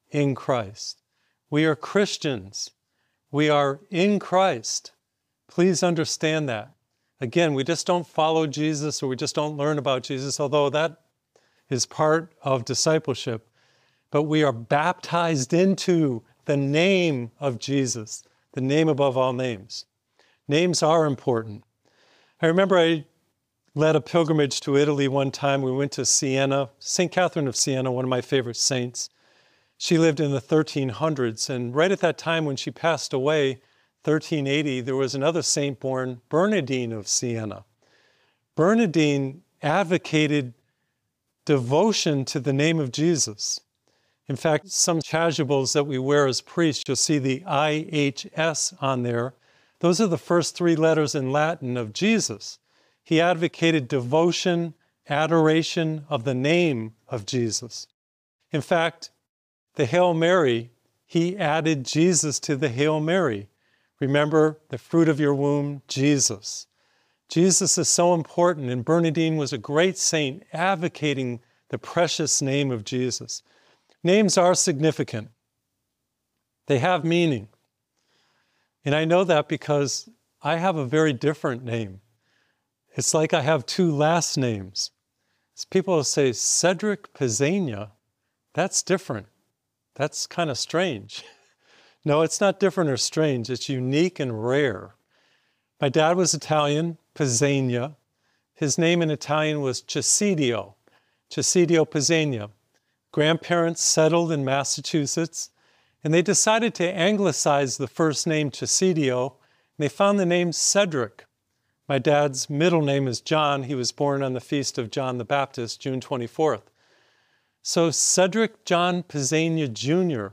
in Christ. We are Christians. We are in Christ. Please understand that. Again, we just don't follow Jesus or we just don't learn about Jesus, although that is part of discipleship. But we are baptized into the name of Jesus, the name above all names. Names are important. I remember I led a pilgrimage to Italy one time. We went to Siena, St. Catherine of Siena, one of my favorite saints. She lived in the 1300s, and right at that time when she passed away, 1380, there was another saint born, Bernardine of Siena. Bernardine advocated devotion to the name of Jesus. In fact, some chasubles that we wear as priests, you'll see the IHS on there. Those are the first three letters in Latin of Jesus. He advocated devotion, adoration of the name of Jesus. In fact, the Hail Mary, he added Jesus to the Hail Mary. Remember, the fruit of your womb, Jesus. Jesus is so important, and Bernardine was a great saint advocating the precious name of Jesus. Names are significant. They have meaning. And I know that because I have a very different name. It's like I have two last names. As people will say, Cedric Pizzania, that's different. That's kind of strange. No, it's not different or strange. It's unique and rare. My dad was Italian, Pizzania. His name in Italian was Cesidio Pizzania. Grandparents settled in Massachusetts, and they decided to anglicize the first name Cesidio, and they found the name Cedric. My dad's middle name is John. He was born on the feast of John the Baptist, June 24th. So Cedric John Pizzania Jr.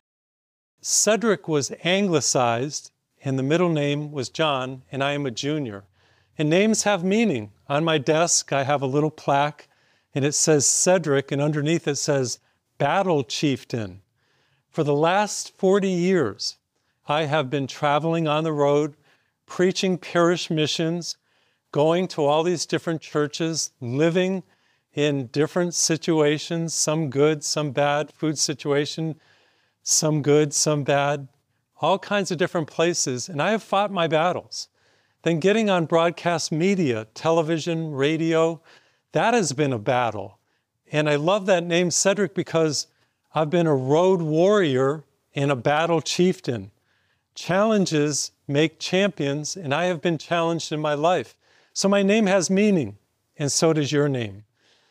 Cedric was anglicized, and the middle name was John, and I am a junior. And names have meaning. On my desk, I have a little plaque, and it says Cedric, and underneath it says Battle Chieftain. For the last 40 years, I have been traveling on the road, preaching parish missions, going to all these different churches, living in different situations, some good, some bad, food situation, some good, some bad, all kinds of different places, and I have fought my battles. Then getting on broadcast media, television, radio, that has been a battle. And I love that name Cedric because I've been a road warrior and a battle chieftain. Challenges make champions, and I have been challenged in my life. So my name has meaning, and so does your name.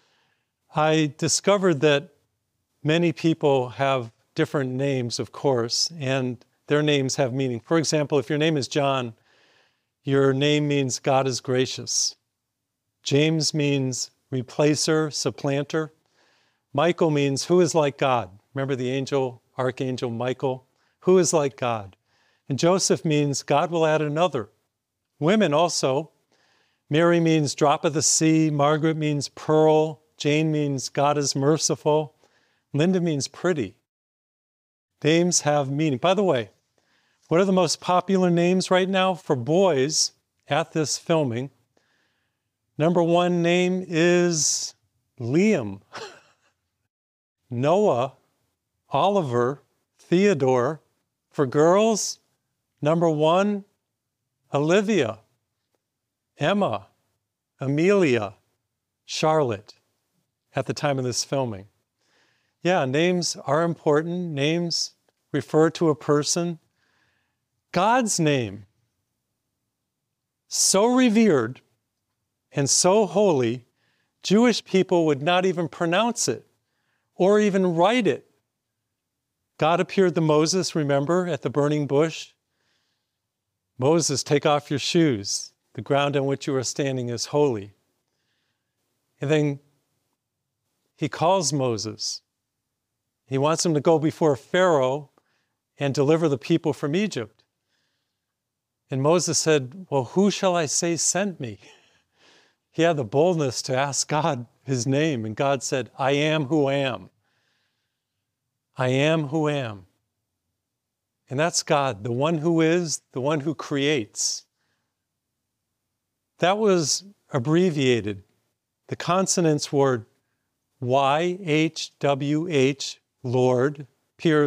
I discovered that many people have different names, of course, and their names have meaning. For example, if your name is John, your name means God is gracious. James means replacer, supplanter. Michael means who is like God. Remember the angel, archangel Michael? Who is like God? And Joseph means God will add another. Women also. Mary means drop of the sea. Margaret means pearl. Jane means God is merciful. Linda means pretty. Names have meaning. By the way, what are the most popular names right now for boys at this filming? Number one name is Liam. Noah, Oliver, Theodore. For girls, number one, Olivia, Emma, Amelia, Charlotte, at the time of this filming. Yeah, names are important. Names refer to a person. God's name, so revered and so holy, Jewish people would not even pronounce it or even write it. God appeared to Moses, remember, at the burning bush. Moses, take off your shoes. The ground on which you are standing is holy. And then he calls Moses. He wants him to go before Pharaoh and deliver the people from Egypt. And Moses said, well, who shall I say sent me? He had the boldness to ask God his name, and God said, I am who am. I am who am. And that's God, the one who is, the one who creates. That was abbreviated. The consonants were YHWH, Lord, peers